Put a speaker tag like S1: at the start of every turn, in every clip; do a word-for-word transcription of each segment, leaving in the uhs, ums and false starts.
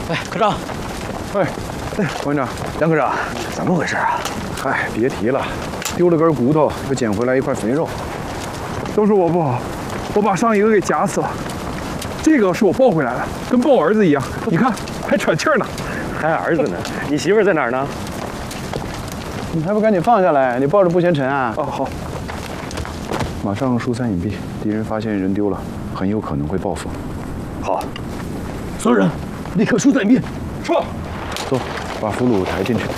S1: 哎，科长，
S2: 哎，哎，馆长，杨科长，怎么回事啊？嗨，别提了，丢了根骨头，又捡回来一块肥肉。都是我不好，我把上一个给夹死了。这个是我抱回来的，跟抱儿子一样。你看，还喘气儿呢。
S3: 还儿子呢？你媳妇儿在哪儿呢？
S2: 你还不赶紧放下来？你抱着不嫌沉啊？哦，好。马上疏散隐蔽，敌人发现人丢了，很有可能会报复。
S3: 好，所有人立刻疏散隐蔽。
S2: 是。走，把俘虏抬进去。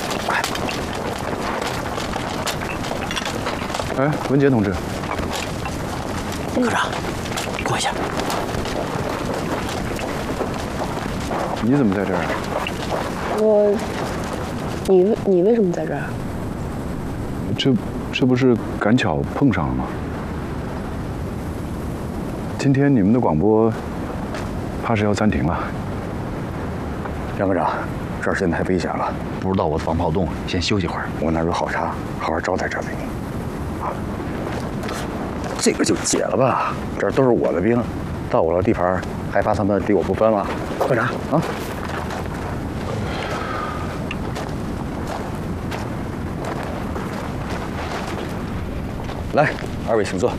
S2: 哎，文杰同志。
S1: 科长，过一下。
S2: 你怎么在这儿？
S4: 我，你为你为什么在这儿？
S2: 这这不是赶巧碰上了吗？今天你们的广播怕是要暂停了。
S3: 杨科长，这儿现在太危险了，不如到我的防炮洞先休息会儿。我那儿有好茶，好好招待招待你。啊，这个就解了吧，这儿都是我的兵，到我的地盘，害怕他们敌我不分了。科长啊。来，二位请坐。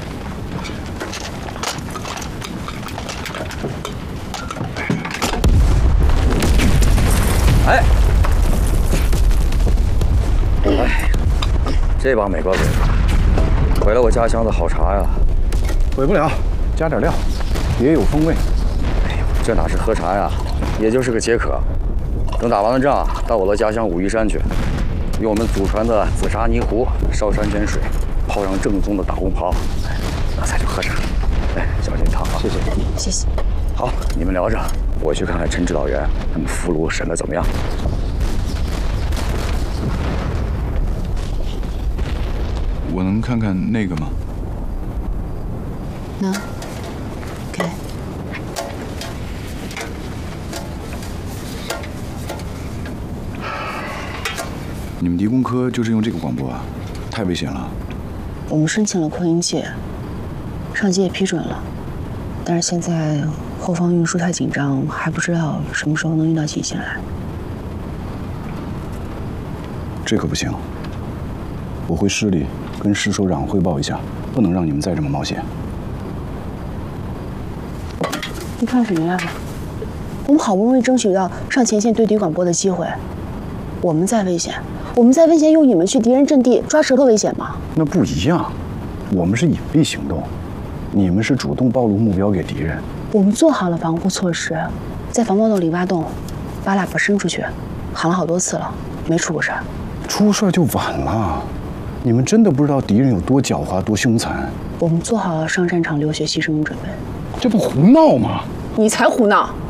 S3: 哎，哎，这帮美国鬼子毁了我家乡的好茶呀！
S2: 毁不了，加点料，别有风味。
S3: 哎呦，这哪是喝茶呀，也就是个解渴。等打完了仗，到我的家乡武夷山去，用我们祖传的紫砂泥壶烧山泉水。泡上正宗的大红袍，那才叫喝茶。哎，小心烫啊！谢谢，
S4: 谢谢。
S3: 好，你们聊着，我去看看陈指导员他们俘虏审得怎么样。
S2: 我能看看那个吗？
S4: 能。给。
S2: 你们敌工科就是用这个广播啊？太危险了。
S4: 我们申请了扩音器，上级也批准了，但是现在后方运输太紧张，还不知道什么时候能运到蓟县来。
S2: 这可不行，我会市里跟师首长汇报一下，不能让你们再这么冒险。
S4: 你看什么呀？我们好不容易争取到上前线对敌广播的机会，我们在危险。我们在危险用你们去敌人阵地抓舌头危险吗？
S2: 那不一样，我们是隐蔽行动，你们是主动暴露目标给敌人。
S4: 我们做好了防护措施，在防爆洞里挖洞，把喇叭伸出去，喊了好多次了，没出过事儿。
S2: 出事儿就晚了，你们真的不知道敌人有多狡猾、多凶残。
S4: 我们做好了上战场流血牺牲的准备。
S2: 这不胡闹吗？
S4: 你才胡闹！